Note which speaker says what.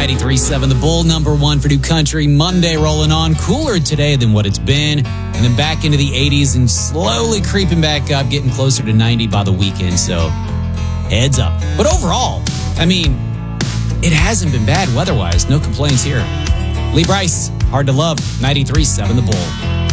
Speaker 1: 93.7 The Bull, number one for New Country. Monday rolling on. Cooler today than what it's been. And then back into the 80s and slowly creeping back up, getting closer to 90 by the weekend. So heads up. But overall, I mean, it hasn't been bad weather-wise. No complaints here. Lee Bryce, Hard to Love, 93.7 The Bull.